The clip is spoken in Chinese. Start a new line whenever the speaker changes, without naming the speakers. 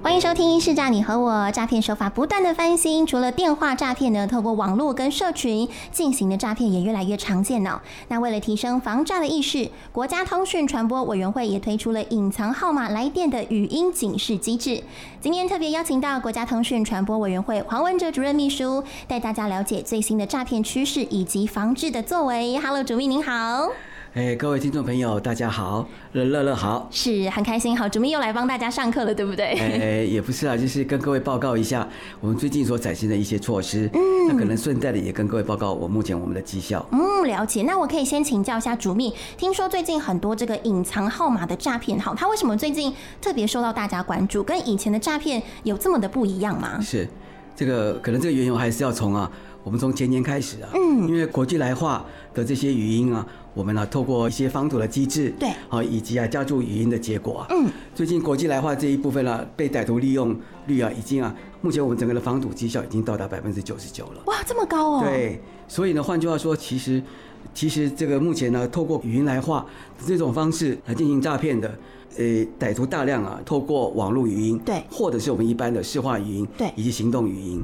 欢迎收听《是诈你和我》。诈骗手法不断的翻新，除了电话诈骗呢，透过网络跟社群进行的诈骗也越来越常见了。那为了提升防诈的意识，国家通讯传播委员会也推出了隐藏号码来电的语音警示机制。今天特别邀请到国家通讯传播委员会黄文哲主任秘书，带大家了解最新的诈骗趋势以及防治的作为。Hello， 主秘您好。
各位听众朋友，大家好，乐好，
是很开心。好，主秘又来帮大家上课了，对不对？
也不是啊，就是跟各位报告一下我们最近所展现的一些措施。那可能顺带的也跟各位报告我们的绩效。
了解。那我可以先请教一下主秘，听说最近很多这个隐藏号码的诈骗，好，它为什么最近特别受到大家关注？跟以前的诈骗有这么的不一样吗？
是，这个可能这个缘由还是要我们从前年开始啊，因为国际来话的这些语音啊，我们透过一些防堵的机制，
对，
以及加注语音的结果啊，最近国际来话这一部分被歹徒利用率已经目前我们整个的防堵绩效已经到达99%了。
哇，这么高哦！
对，所以呢，换句话说，其实这个目前呢，透过语音来话这种方式来进行诈骗的。歹徒大量透过网络语音，
对，
或者是我们一般的市话语音，
对，
以及行动语音，